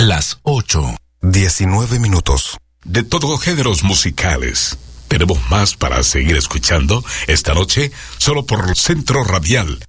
Las 8:19. De todos géneros musicales. Tenemos más para seguir escuchando esta noche, solo por Centro Radial